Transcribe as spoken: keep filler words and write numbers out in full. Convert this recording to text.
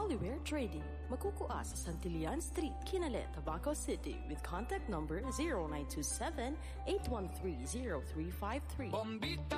Holyware Trading. Makukuha sa Santillan Street, Kinalet, Tabaco City with contact number zero nine two seven, eight one three, zero three five three. Bombita